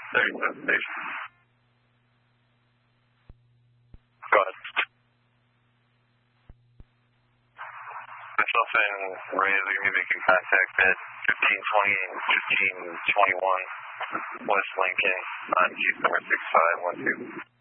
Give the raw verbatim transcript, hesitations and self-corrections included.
thirty-seven station. Go ahead. Myself and Ray are going to be making contact at fifteen twenty and fifteen twenty-one West Lincoln on case number six five one two.